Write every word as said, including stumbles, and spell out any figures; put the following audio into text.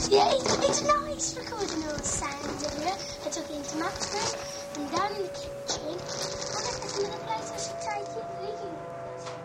Yeah, it's, it's nice recording all the sounds everywhere. I took it into Matt's room and down in the kitchen. And I